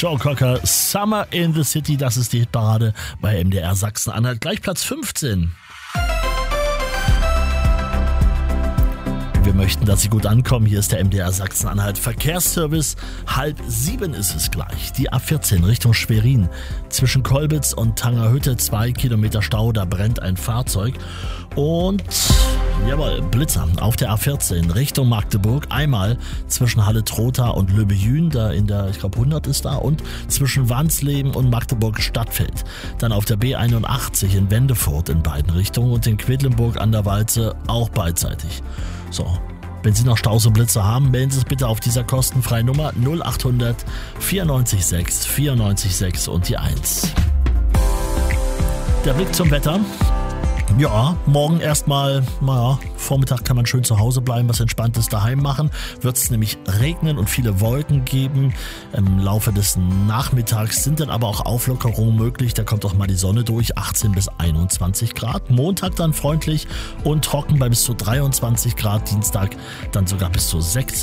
Joe Cocker, Summer in the City, das ist die Hitparade bei MDR Sachsen-Anhalt. Gleich Platz 15. Wir möchten, dass Sie gut ankommen. Hier ist der MDR Sachsen-Anhalt Verkehrsservice. 6:30 ist es gleich. Die A14 Richtung Schwerin. Zwischen Kolbitz und Tangerhütte 2 Kilometer Stau, da brennt ein Fahrzeug. Und, jawohl, Blitzer auf der A14 Richtung Magdeburg. Einmal zwischen Halle-Trotha und Löbejün, da in der, ich glaube 100 ist da. Und zwischen Wansleben und Magdeburg-Stadtfeld. Dann auf der B81 in Wendefurt in beiden Richtungen und in Quedlinburg an der Walze auch beidseitig. So, wenn Sie noch Staus und Blitzer haben, melden Sie es bitte auf dieser kostenfreien Nummer 0800 94 6 94 6 und die 1. Der Blick zum Wetter. Ja, morgen erstmal, Vormittag kann man schön zu Hause bleiben, was Entspanntes daheim machen. Wird es nämlich regnen und viele Wolken geben. Im Laufe des Nachmittags sind dann aber auch Auflockerungen möglich. Da kommt auch mal die Sonne durch, 18 bis 21 Grad. Montag dann freundlich und trocken bei bis zu 23 Grad. Dienstag dann sogar bis zu 26